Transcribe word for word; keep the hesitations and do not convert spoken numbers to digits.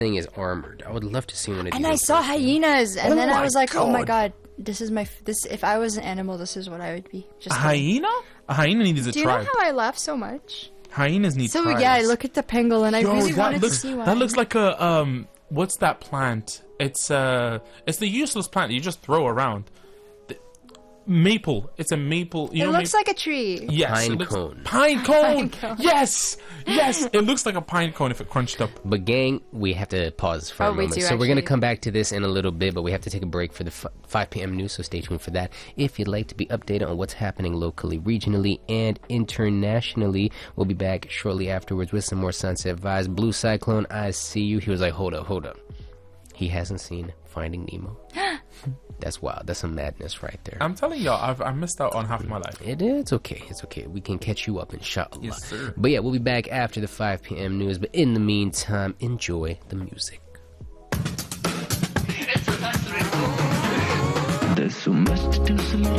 thing is armored. I would love to see one of these. And I in saw person. hyenas, and Oh then I my was like, oh my God. god, this is my f- this. If I was an animal, this is what I would be. A Just kidding. hyena? A hyena needs a Do you know tribe. how I laugh so much? Hyenas need So tribes. yeah, I look at the pangolin. I Yo, really that wanted looks, to see one. That looks like a um. What's that plant? It's uh. It's the useless plant you just throw around. The, maple. It's a maple. You It know, looks maple? like a tree. Yes, Pine it looks, cone. Pine cone. Pine cone. Yes, yes. It looks like a pine cone if it crunched up. But gang, we have to pause for Oh, a we moment. do, so we're gonna actually. come back to this in a little bit, but we have to take a break for the f- five p.m. news. So stay tuned for that. If you'd like to be updated on what's happening locally, regionally, and internationally, we'll be back shortly afterwards with some more Sunset Vibes. Blue Cyclone, I see you. He was like, hold up, hold up. He hasn't seen Finding Nemo. That's wild. That's some madness right there. I'm telling y'all, I've I missed out on half my life. It is it's okay. It's okay. We can catch you up, inshallah. Yes, sir. But yeah, we'll be back after the five p.m. news. But in the meantime, enjoy the music. There's so much to do, so long